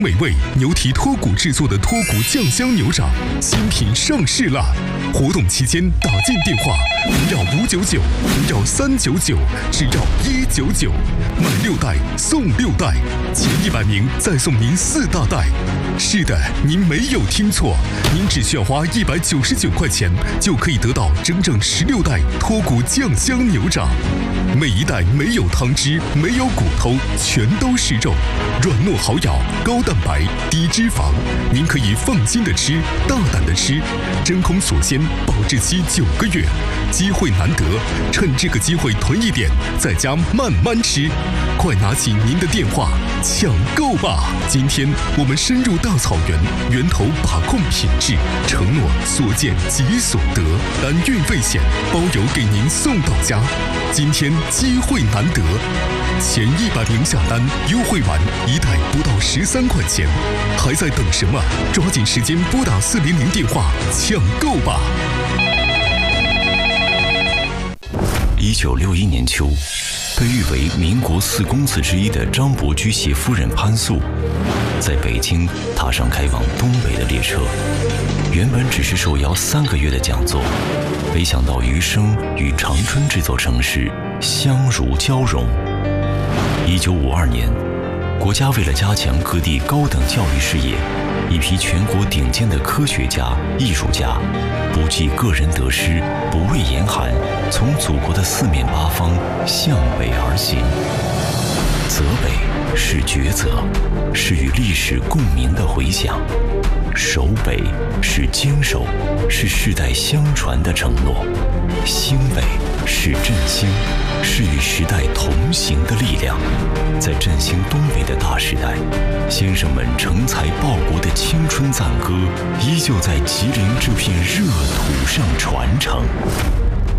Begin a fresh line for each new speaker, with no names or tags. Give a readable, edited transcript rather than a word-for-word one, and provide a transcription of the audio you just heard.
美味牛蹄脱骨制作的脱骨酱香牛掌新品上市了！活动期间打进电话，不要599，不要399，只要199，买6袋送6袋，前100名再送您4大袋。是的，您没有听错，您只需要花199块钱就可以得到整整16袋脱骨酱香牛掌，每一袋没有汤汁，没有骨头，全都是肉，软糯好咬，高蛋白低脂肪，您可以放心的吃，大胆的吃，真空锁鲜，保质期9个月，机会难得，趁这个机会囤一点，在家慢慢吃，快拿起您的电话抢购吧！今天我们深入大草原，源头把控品质，承诺所见即所得，单运费险，包邮给您送到家。今天机会难得，前100名下单，优惠完1袋不到13块钱，还在等什么？抓紧时间拨打400电话抢购吧
！1961年秋，被誉为民国4公子之一的张伯驹携夫人潘素，在北京踏上开往东北的列车。原本只是受邀3个月的讲座，没想到余生与长春这座城市相如交融。1952年，国家为了加强各地高等教育事业，一批全国顶尖的科学家、艺术家，不计个人得失，不畏严寒，从祖国的4面8方向北而行。泽北是抉择，是与历史共鸣的回响；守北是坚守，是世代相传的承诺；兴北是振兴，是与时代同行的力量。在振兴东北的大时代，先生们成才报国的青春赞歌，依旧在吉林这片热土上传承。